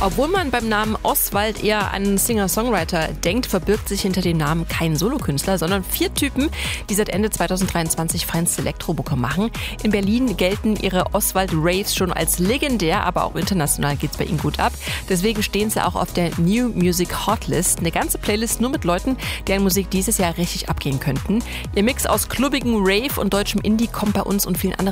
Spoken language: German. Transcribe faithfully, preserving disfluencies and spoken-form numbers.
Obwohl man beim Namen Oswald eher an einen Singer-Songwriter denkt, verbirgt sich hinter dem Namen kein Solokünstler, sondern vier Typen, die seit Ende zweitausenddreiundzwanzig feinste Elektromucke machen. In Berlin gelten ihre Oswald-Raves schon als legendär, aber auch international geht's bei ihnen gut ab. Deswegen stehen sie auch auf der New Music Hotlist. Eine ganze Playlist nur mit Leuten, deren Musik dieses Jahr richtig abgehen könnten. Ihr Mix aus klubbigem Rave und deutschem Indie kommt bei uns und vielen anderen